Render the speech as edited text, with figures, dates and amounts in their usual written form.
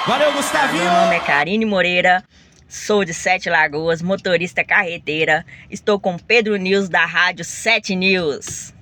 Valeu, Gustavinho! Meu nome é Karine Moreira, sou de Sete Lagoas, motorista carreteira. Estou com Pedro News da Rádio 7 News.